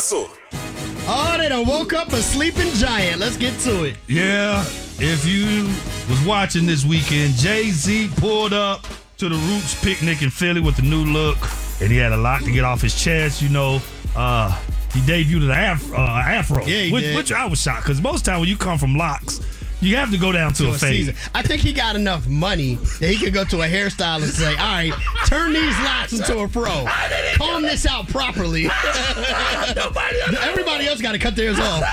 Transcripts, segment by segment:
hustle. Oh, they done woke up a sleeping giant. Let's get to it. Yeah, if you was watching this weekend, Jay-Z pulled up to the Roots picnic in Philly with a new look, and he had a lot to get off his chest. You know, he debuted an afro, Yeah, he did. which I was shocked because most time when you come from locks, you have to go down to a fade. Season. I think he got enough money that he could go to a hairstylist and say, all right, turn these locks into a fro. Comb this out properly. Everybody else got to cut theirs off.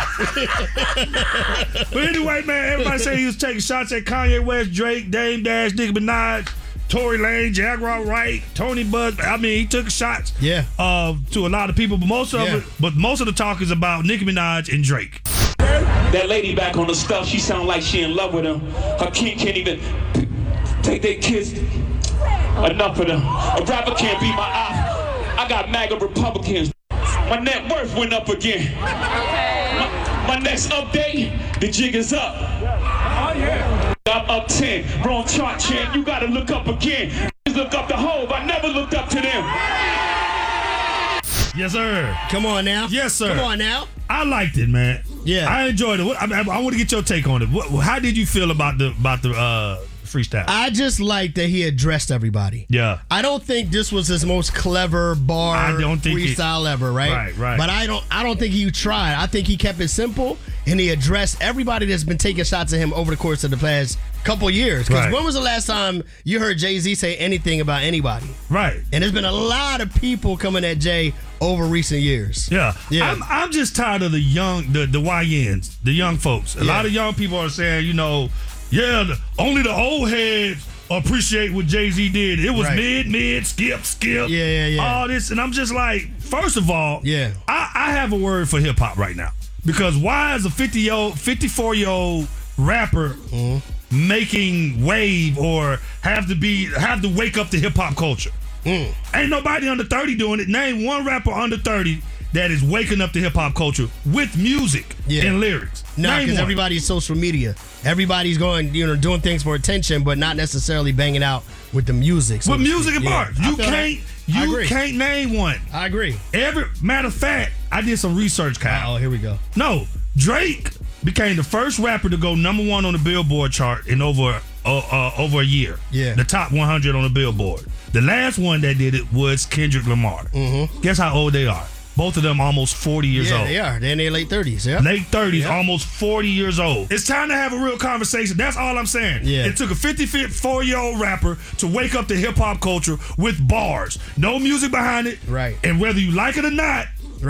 But anyway, man, everybody say he was taking shots at Kanye West, Drake, Dame Dash, Nicki Minaj, Tory Lanez, Jaguar Wright, Tony Buzz. I mean, he took shots to a lot of people, but most of the talk is about Nicki Minaj and Drake. That lady back on the stuff, she sound like she in love with him. Her kid can't even take their kids. Enough of them. A rapper can't be my eye. I got MAGA Republicans. My net worth went up again. My next update, the jig is up. I'm up 10. Wrong chart, champ. You gotta look up again. Look up the Hove. I never looked up to them. Yes, sir. Come on now. Yes, sir. Come on now. I liked it, man. Yeah, I enjoyed it. I want to get your take on it. How did you feel about the freestyle? I just like that he addressed everybody. Yeah. I don't think this was his most clever bar freestyle ever, right? Right. But I don't think he tried. I think he kept it simple and he addressed everybody that's been taking shots at him over the course of the past couple years. Because when was the last time you heard Jay-Z say anything about anybody? Right. And there's been a lot of people coming at Jay over recent years. Yeah. I'm just tired of the young, the YNs, the young folks. A lot of young people are saying, you know, only the old heads appreciate what Jay-Z did. It was mid, skip. All this. And I'm just like, first of all, I have a word for hip-hop right now. Because why is a 54-year-old rapper making wave or have to wake up to hip-hop culture? Ain't nobody under 30 doing it. Name one rapper under 30 that is waking up to hip-hop culture with music and lyrics. No, because everybody's social media. Everybody's going, doing things for attention, but not necessarily banging out with the music. With music and bars. You can't name one. I agree. Matter of fact, I did some research, Kyle. Oh, here we go. No, Drake became the first rapper to go number one on the Billboard chart in over a year. Yeah. The top 100 on the Billboard. The last one that did it was Kendrick Lamar. Guess how old they are? Both of them almost 40 years old. Yeah, they are. They're in their late 30s. Yeah. Late 30s, almost 40 years old. It's time to have a real conversation. That's all I'm saying. Yeah. It took a 54-year-old rapper to wake up to hip-hop culture with bars. No music behind it. Right. And whether you like it or not,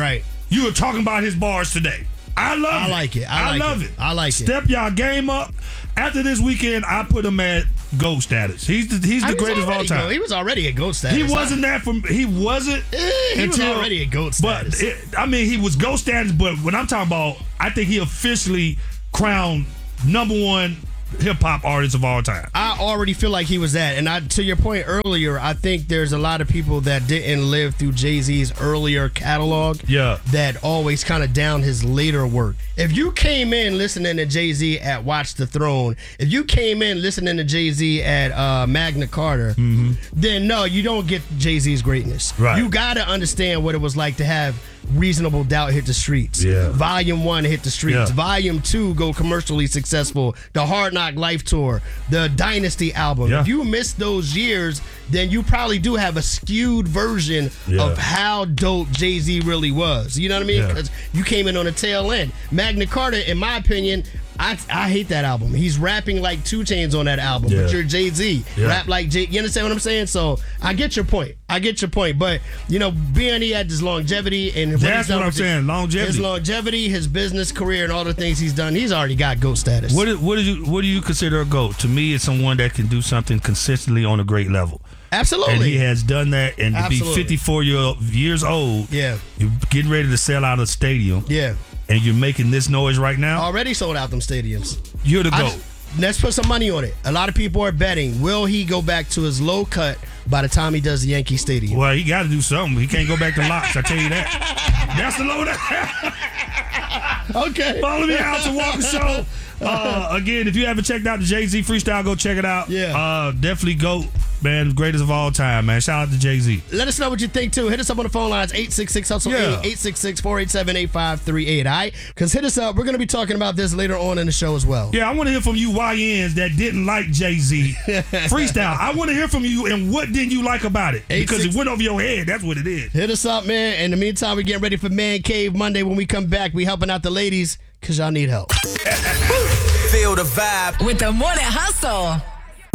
you are talking about his bars today. I like it. I love it. I like it. Step y'all game up. After this weekend, I put him at GOAT status. He's the greatest of all time. He was already at GOAT status. He wasn't that from. He wasn't. He was already at GOAT status. But he was GOAT status. But when I'm talking about, I think he officially crowned number one hip hop artist of all time. I already feel like he was that. And to your point earlier, I think there's a lot of people that didn't live through Jay-Z's earlier catalog that always kind of down his later work. If you came in listening to Jay-Z at Watch the Throne, if you came in listening to Jay-Z at Magna Carta, then no, you don't get Jay-Z's greatness. Right. You got to understand what it was like to have Reasonable Doubt hit the streets. Volume 1 hit the streets. Volume 2 go commercially successful. The Hard Knock Life Tour, the Dynasty album. If you missed those years, then you probably do have a skewed version of how dope Jay-Z really was. You know what I mean? Because you came in on the tail end. Magna Carta, in my opinion, I hate that album. He's rapping like 2 Chainz on that album, but you're Jay-Z. Rap like Jay. You understand what I'm saying? So I get your point. But, being he had this longevity and that's what I'm saying. Longevity. His longevity, his business career, and all the things he's done, he's already got GOAT status. What do you consider a GOAT? To me, it's someone that can do something consistently on a great level. Absolutely. And he has done that. And to be 54 years old, you're getting ready to sell out a stadium. Yeah. And you're making this noise right now. Already sold out them stadiums. You're the GOAT. Let's put some money on it. A lot of people are betting, will he go back to his low cut by the time he does the Yankee Stadium? Well, he got to do something. He can't go back to locks, I tell you that. That's the low. Okay. Follow me out to Walker Show. Again, if you haven't checked out the Jay-Z freestyle, go check it out. Yeah. Definitely GOAT. man. Greatest of all time, man. Shout out to Jay-Z. Let us know what you think, too. Hit us up on the phone lines, 866-HUSTLE, 866-487-8538, all right? Because hit us up. We're going to be talking about this later on in the show as well. Yeah, I want to hear from you YNs that didn't like Jay-Z. Freestyle. I want to hear from you, and what didn't you like about it? Because it went over your head. That's what it is. Hit us up, man. In the meantime, we're getting ready for Man Cave Monday. When we come back, we helping out the ladies because y'all need help. Feel the vibe with the Morning Hustle.